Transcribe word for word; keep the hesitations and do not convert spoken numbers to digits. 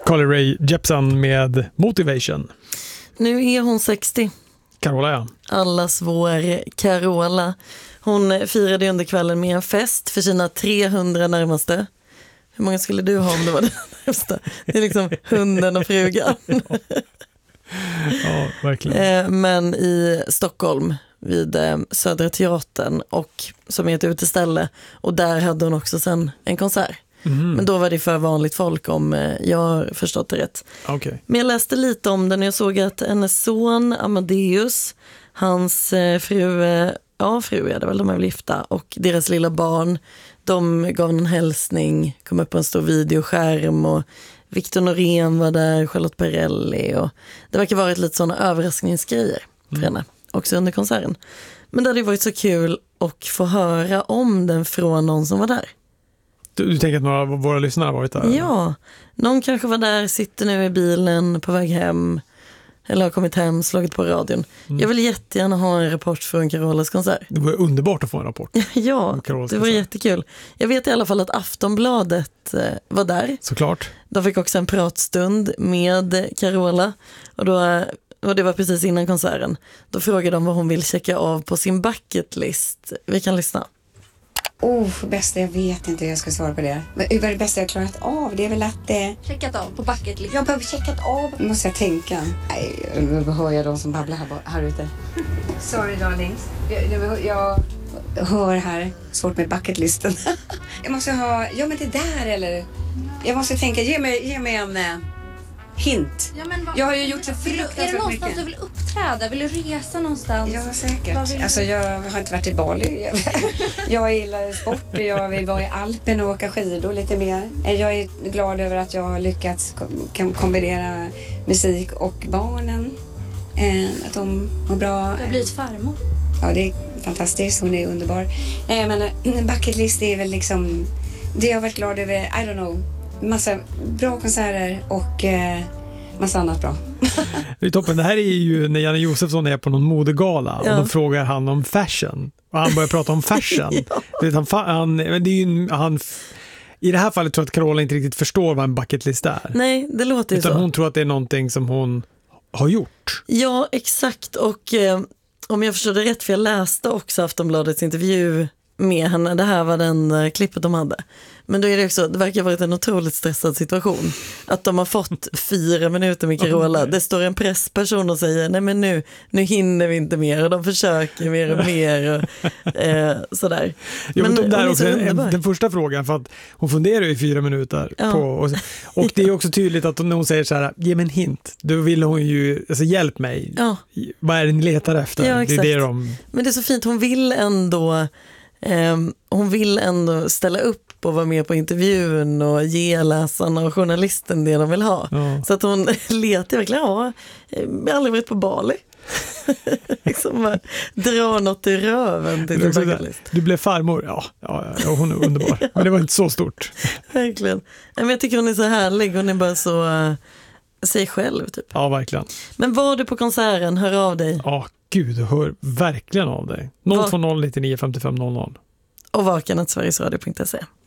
Carly Rae Jepsen med Motivation. Nu är hon sextio. Carola, ja. Allas vår Carola. Hon firade under kvällen med en fest för sina trehundra närmaste. Hur många skulle du ha om det var det närmaste? Det är liksom hunden och frugan. Ja, verkligen. Men i Stockholm vid Södra Teatern och som är ett uteställe. Och där hade hon också sen en konsert. Mm. Men då var det för vanligt folk om jag har förstått det rätt. Okay. Men jag läste lite om den och jag såg att hennes son Amadeus, hans fru, ja fru är det väl, de är väl gifta, och deras lilla barn, de gav en hälsning, kom upp på en stor videoskärm och Victor Norén var där, Charlotte Perrelli, och det verkar vara lite sådana överraskningsgrejer för mm. henne också under konserten. Men det hade ju varit så kul att få höra om den från någon som var där. Du, du tänker att några av våra lyssnare har varit där? Ja, någon kanske var där, sitter nu i bilen på väg hem eller har kommit hem, slagit på radion. Mm. Jag vill jättegärna ha en rapport från Carolas konsert. Det var underbart att få en rapport. Ja, det var jättekul. Jag vet i alla fall att Aftonbladet var där. Såklart. De fick också en pratstund med Carola och, då, och det var precis innan konserten. Då frågade de vad hon vill checka av på sin bucket list. Vi kan lyssna. Oh, bästa jag vet inte hur jag ska svara på det. Men vad är det bästa jag klarat av? Det är väl att... Eh... Checkat av på bucket list. Jag behöver checkat av. Måste jag tänka. Nej, nu hör jag de som babblar här, här ute. Sorry darlings. Jag, jag, jag hör här. Svårt med bucketlisten. Jag måste ha... Ja, men det där eller... Jag måste tänka. Ge mig, ge mig en... Eh... hint. Ja, men vad, jag har ju gjort så fruktansvärt mycket. Är det någonstans mycket. Du vill uppträda? Vill du resa någonstans? Ja, säkert. Alltså, jag har inte varit i Bali. Jag gillar sport. Jag vill vara i Alpen och åka skidor lite mer. Jag är glad över att jag har lyckats kom- kombinera musik och barnen. Att de har bra... Du har blivit farmor. Ja, det är fantastiskt. Hon är underbar. Nej, men en bucket list är väl liksom... Det jag har varit glad över, I don't know... Massa bra konserter och eh, massa annat bra. Det är toppen. Det här är ju när Janne Josefsson är på någon modegala ja. Och då frågar han om fashion. Och han börjar prata om fashion. ja. Vet, han, han, men det är ju, han, i det här fallet tror jag att Carola inte riktigt förstår vad en bucketlist är. Nej, det låter ju Utan så. Hon tror att det är någonting som hon har gjort. Ja, exakt. Och eh, om jag förstår det rätt, för jag läste också Aftonbladets intervju med henne. Det här var den uh, klippet de hade. Men då är det också, det verkar ha varit en otroligt stressad situation. Att de har fått fyra minuter med Carola. Det står en pressperson och säger, nej men nu, nu hinner vi inte mer. Och de försöker mer och mer och eh, sådär. Ja, men men de där också, en, den första frågan, för att hon funderar i fyra minuter. Ja. På, och, och det är också tydligt att när hon säger så här, ge mig en hint. Då vill hon ju, alltså hjälp mig. Ja. Vad är det ni letar efter? Ja, det är det de... Men det är så fint, hon vill ändå... Um, hon vill ändå ställa upp och vara med på intervjun och ge läsarna och journalisten det de vill ha. Ja. Så att hon letar verkligen, ja, jag har aldrig varit på Bali. liksom dra något i röven till din bucketlist. Du blev farmor, ja, ja, ja hon är underbar. ja. Men det var inte så stort. Verkligen. Men jag tycker hon är så härlig, hon är bara så uh, sig själv typ. Ja, verkligen. Men var du på konserten, hör av dig. Ja, gud, hör verkligen av dig. noll två noll nittionio femtiofem noll noll. Och vaken att sverigesradio punkt se.